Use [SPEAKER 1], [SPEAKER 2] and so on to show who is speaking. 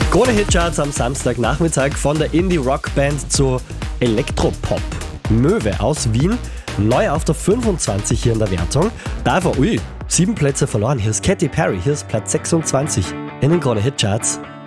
[SPEAKER 1] Krone Hitcharts am Samstagnachmittag von der Indie-Rock-Band zu Elektropop. Möwe aus Wien, neu auf der 25 hier in der Wertung. Davor, 7 Plätze verloren. Hier ist Katy Perry, hier ist Platz 26 in den Krone Hitcharts.